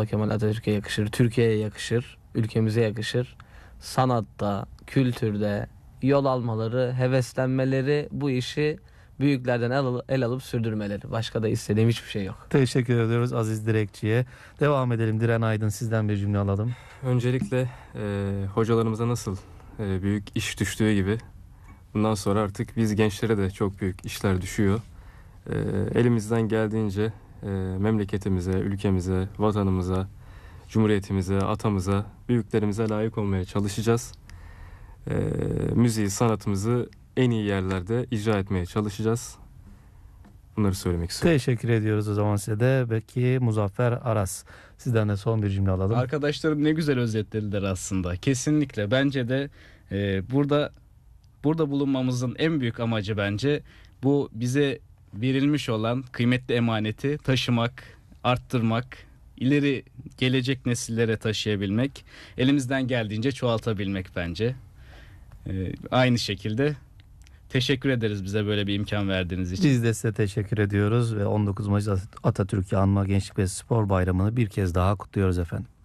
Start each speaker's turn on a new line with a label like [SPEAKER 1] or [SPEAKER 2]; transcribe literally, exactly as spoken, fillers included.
[SPEAKER 1] Mustafa Kemal Atatürk'e yakışır, Türkiye'ye yakışır, ülkemize yakışır. Sanatta, kültürde yol almaları, heveslenmeleri, bu işi büyüklerden el, al- el alıp sürdürmeleri. Başka da istediğim hiçbir şey yok.
[SPEAKER 2] Teşekkür ediyoruz Aziz Direkçi'ye. Devam edelim. Diren Aydın, sizden bir cümle alalım.
[SPEAKER 3] Öncelikle e, hocalarımıza nasıl e, büyük iş düştüğü gibi bundan sonra artık biz gençlere de çok büyük işler düşüyor. E, elimizden geldiğince e, memleketimize, ülkemize, vatanımıza, cumhuriyetimize, atamıza, büyüklerimize layık olmaya çalışacağız. E, müziği, sanatımızı en iyi yerlerde icra etmeye çalışacağız. Bunları söylemek istiyorum.
[SPEAKER 2] Teşekkür ediyoruz o zaman size de. Peki Muzaffer Aras, sizden de son bir cümle alalım.
[SPEAKER 4] Arkadaşlarım ne güzel özetlediler aslında. Kesinlikle bence de e, burada burada bulunmamızın en büyük amacı bence bu bize verilmiş olan kıymetli emaneti taşımak, arttırmak, ileri gelecek nesillere taşıyabilmek, elimizden geldiğince çoğaltabilmek bence. E, aynı şekilde teşekkür ederiz bize böyle bir imkan verdiğiniz için.
[SPEAKER 2] Biz de size teşekkür ediyoruz ve on dokuz Mayıs Atatürk'ü Anma Gençlik ve Spor Bayramı'nı bir kez daha kutluyoruz efendim.